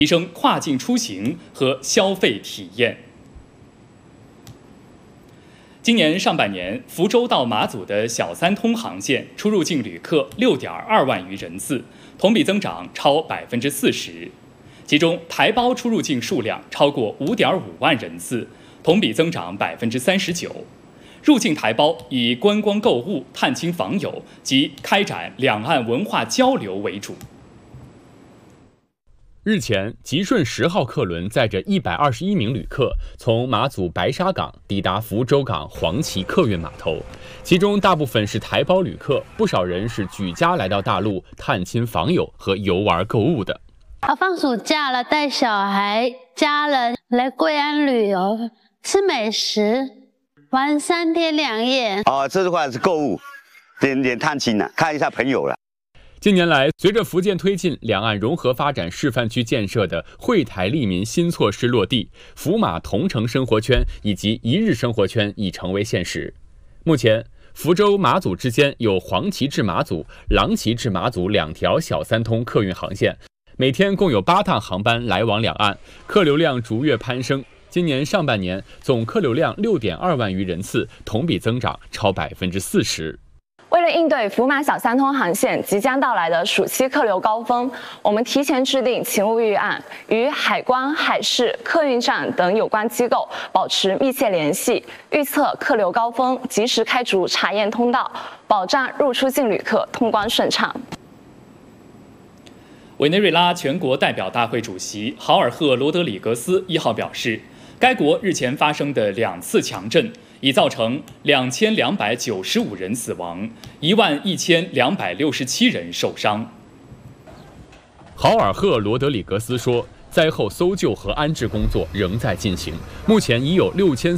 提升跨境出行和消费体验。今年上半年，福州到马祖的小三通航线出入境旅客6.2万余人次，同比增长超40%。其中，台胞出入境数量超过5.5万人次，同比增长39%。入境台胞以观光购物、探亲访友及开展两岸文化交流为主。 日前，吉顺10号客轮载着121名旅客从马祖白沙港抵达福州港黄岐客运码头，其中大部分是台胞旅客，不少人是举家来到大陆探亲访友和游玩购物的。 放暑假了，带小孩、家人来贵安旅游，吃美食，玩3天2夜。 这的话是购物，点探亲了，看一下朋友了。 近年来，随着福建推进两岸融合发展示范区建设的惠台利民新措施落地，福马同城生活圈以及一日生活圈已成为现实。目前，福州马祖之间有黄岐至马祖、郎岐至马祖2条小三通客运航线，每天共有8趟航班来往两岸，客流量逐月攀升。今年上半年总客流量6.2万余人次，同比增长超40%。 为了应对福马小三通航线即将到来的暑期客流高峰，我们提前制定勤务预案，与海关、海事、客运站等有关机构保持密切联系，预测客流高峰，及时开筑查验通道，保障入出境旅客通关顺畅。 委内瑞拉全国代表大会主席豪尔赫·罗德里格斯1号表示，该国日前发生的2次强震已造成2295人死亡，11267人受伤。 豪尔赫·罗德里格斯说，灾后搜救和安置工作仍在进行，目前已有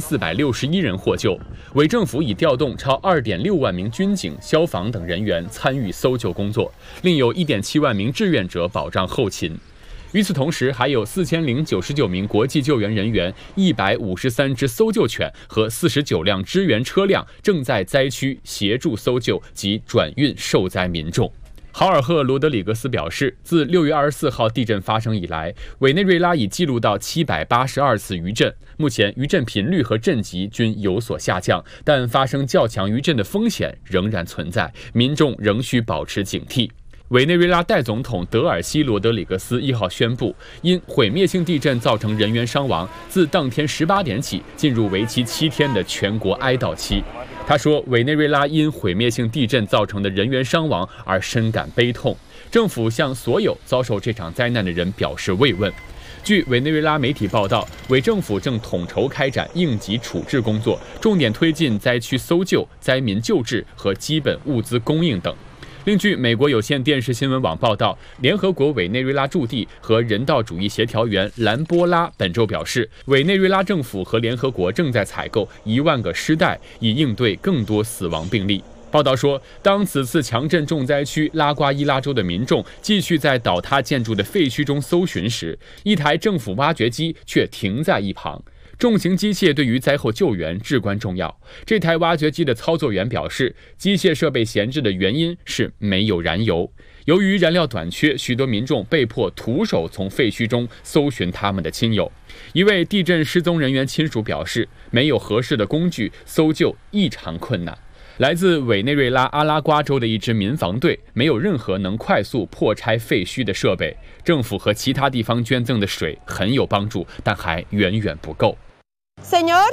6461人获救。委政府已调动超2.6万名军警、消防等人员参与搜救工作，另有1.7万名志愿者保障后勤。与此同时，还有4099名国际救援人员、153只搜救犬和49辆支援车辆正在灾区协助搜救及转运受灾民众。豪尔赫·罗德里格斯表示，自6月24号地震发生以来，委内瑞拉已记录到782次余震。目前余震频率和震级均有所下降，但发生较强余震的风险仍然存在，民众仍需保持警惕。委内瑞拉代总统德尔西·罗德里格斯1号宣布，因毁灭性地震造成人员伤亡，自当天18点起进入为期7天的全国哀悼期。他说，委内瑞拉因毁灭性地震造成的人员伤亡而深感悲痛，政府向所有遭受这场灾难的人表示慰问。据委内瑞拉媒体报道，委政府正统筹开展应急处置工作，重点推进灾区搜救、灾民救治和基本物资供应等。另据美国有线电视新闻网报道，联合国委内瑞拉驻地和人道主义协调员兰波拉本周表示，委内瑞拉政府和联合国正在采购1万个尸袋，以应对更多死亡病例。报道说，当此次强震重灾区拉瓜伊拉州的民众继续在倒塌建筑的废墟中搜寻时，一台政府挖掘机却停在一旁。重型机械对于灾后救援至关重要。这台挖掘机的操作员表示，机械设备闲置的原因是没有燃油。由于燃料短缺，许多民众被迫徒手从废墟中搜寻他们的亲友。一位地震失踪人员亲属表示，没有合适的工具，搜救异常困难。来自委内瑞拉阿拉瓜州的一支民防队没有任何能快速破拆废墟的设备。政府和其他地方捐赠的水很有帮助，但还远远不够。 Señor,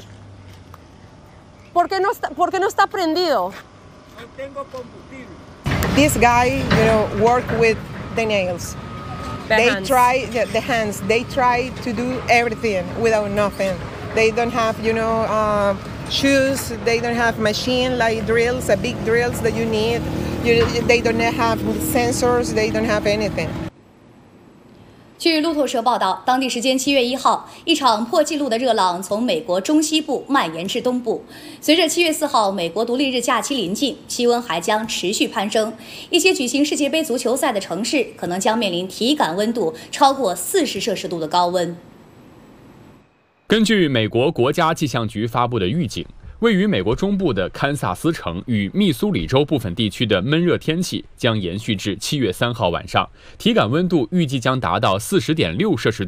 ¿por qué no está prendido? No tengo combustible. This guy, work with the nails. The hands. They try to do everything without nothing. They don't have, shoes. They don't have machine like drills, big drills that you need. They don't have sensors. They don't have anything. 据路透社报道，当地时间7月1号，一场破纪录的热浪从美国中西部蔓延至东部。随着7月4号美国独立日假期临近，气温还将持续攀升。一些举行世界杯足球赛的城市可能将面临体感温度超过40摄氏度的高温。 根据美国国家气象局发布的预警，位于美国中部的堪萨斯城与密苏里州部分地区的闷热天气将延续至7月3号晚上，体感温度预计将达到40.6摄氏度。